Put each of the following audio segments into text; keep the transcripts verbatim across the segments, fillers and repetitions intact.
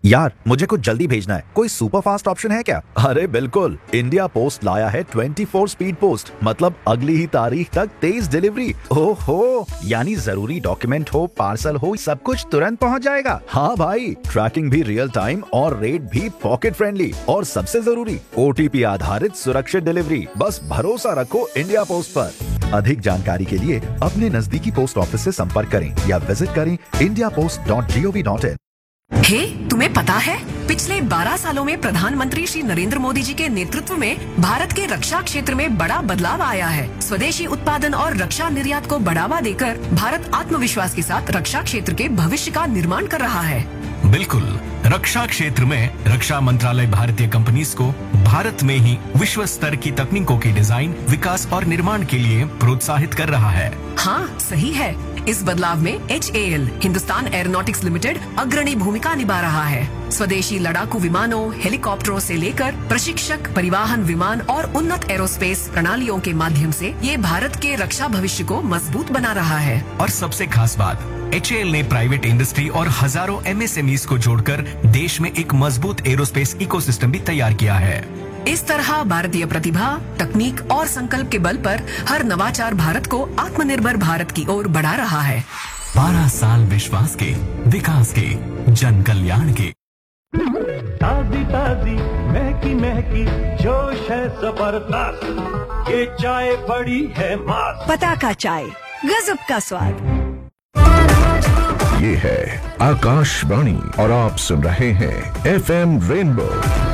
यार मुझे कुछ जल्दी भेजना है, कोई सुपर फास्ट ऑप्शन है क्या? अरे बिल्कुल, इंडिया पोस्ट लाया है चौबीस स्पीड पोस्ट, मतलब अगली ही तारीख तक तेज डिलीवरी। ओहो, यानी जरूरी डॉक्यूमेंट हो, पार्सल हो, सब कुछ तुरंत पहुंच जाएगा। हाँ भाई, ट्रैकिंग भी रियल टाइम और रेट भी पॉकेट फ्रेंडली, और सबसे जरूरी ओटीपी आधारित सुरक्षित डिलीवरी। बस भरोसा रखो इंडिया पोस्ट पर। अधिक जानकारी के लिए अपने नजदीकी पोस्ट ऑफिस से संपर्क करें या विजिट करें India post dot G O V dot in. हे, तुम्हें पता है पिछले बारह सालों में प्रधानमंत्री श्री नरेंद्र मोदी जी के नेतृत्व में भारत के रक्षा क्षेत्र में बड़ा बदलाव आया है। स्वदेशी उत्पादन और रक्षा निर्यात को बढ़ावा देकर भारत आत्मविश्वास के साथ रक्षा क्षेत्र के भविष्य का निर्माण कर रहा है। बिल्कुल, रक्षा क्षेत्र में रक्षा मंत्रालय भारतीय कंपनीज को भारत में ही विश्व स्तर की तकनीकों की डिजाइन, विकास और निर्माण के लिए प्रोत्साहित कर रहा है। हाँ, सही है। इस बदलाव में H A L Hindustan aeronautics limited अग्रणी भूमिका निभा रहा है। स्वदेशी लड़ाकू विमानों, हेलीकॉप्टरों से लेकर प्रशिक्षक, परिवहन विमान और उन्नत एरोस्पेस प्रणालियों के माध्यम से ये भारत के रक्षा भविष्य को मजबूत बना रहा है। और सबसे खास बात, एच ए एल ने प्राइवेट इंडस्ट्री और हजारों एम एस एम ईज़ को जोड़कर देश में एक मजबूत एरोस्पेस इकोसिस्टम भी तैयार किया है। इस तरह भारतीय प्रतिभा, तकनीक और संकल्प के बल पर हर नवाचार भारत को आत्मनिर्भर भारत की ओर बढ़ा रहा है। बारह साल विश्वास के, विकास के, जन कल्याण के। ताजी ताजी महकी महकी जोश है जबरदस्त, ये चाय बड़ी है मस्त। पता का चाय, गजब का स्वाद। ये है आकाशवाणी और आप सुन रहे हैं एफ एम रेनबो।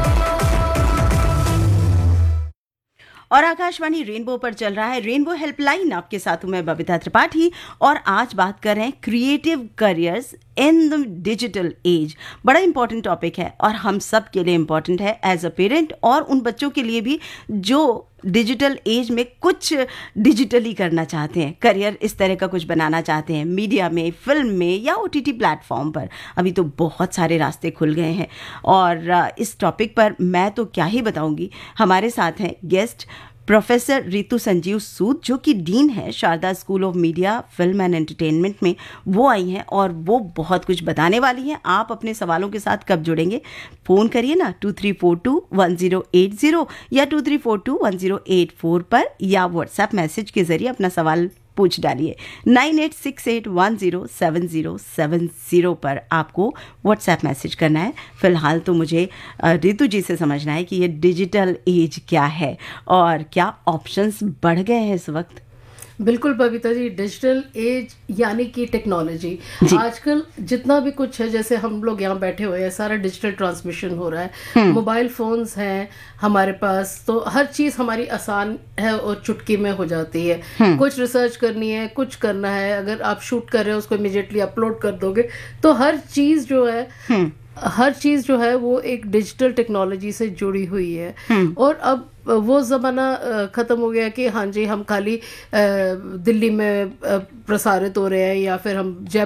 और आकाशवाणी रेनबो पर चल रहा है रेनबो हेल्पलाइन। आपके साथ हूं मैं बबीता त्रिपाठी और आज बात कर रहे हैं creative careers in the digital age. बड़ा इंपॉर्टेंट टॉपिक है और हम सब के लिए इम्पॉर्टेंट है एज अ पेरेंट, और उन बच्चों के लिए भी जो डिजिटल एज में कुछ डिजिटली करना चाहते हैं, करियर इस तरह का कुछ बनाना चाहते हैं, मीडिया में, फिल्म में या ओ टी टी प्लेटफॉर्म पर। अभी तो बहुत सारे रास्ते खुल गए हैं और इस टॉपिक पर मैं तो क्या ही बताऊंगी। हमारे साथ हैं गेस्ट प्रोफेसर रितु संजीव सूद, जो कि डीन है Sharda school of media, film and entertainment में। वो आई हैं और वो बहुत कुछ बताने वाली हैं। आप अपने सवालों के साथ कब जुड़ेंगे? फ़ोन करिए ना to three four to one zero eight zero या to three four to one zero eight four पर, या व्हाट्सएप मैसेज के ज़रिए अपना सवाल पूछ डालिए nine eight six eight one zero seven zero seven zero पर आपको व्हाट्सएप मैसेज करना है। फिलहाल तो मुझे रितु जी से समझना है कि ये डिजिटल एज क्या है और क्या ऑप्शंस बढ़ गए हैं इस वक्त। बिल्कुल बबीता जी, डिजिटल एज यानी कि टेक्नोलॉजी आजकल जितना भी कुछ है, जैसे हम लोग यहाँ बैठे हुए हैं, सारा डिजिटल ट्रांसमिशन हो रहा है, मोबाइल फोन्स हैं हमारे पास, तो हर चीज हमारी आसान है और चुटकी में हो जाती है। कुछ रिसर्च करनी है, कुछ करना है, अगर आप शूट कर रहे हो उसको इमीडिएटली अपलोड कर दोगे, तो हर चीज जो है हर चीज जो है वो एक डिजिटल टेक्नोलॉजी से जुड़ी हुई है। और अब वो ज़माना ख़त्म हो गया कि हाँ जी हम खाली दिल्ली में प्रसारित हो रहे हैं या फिर हम जय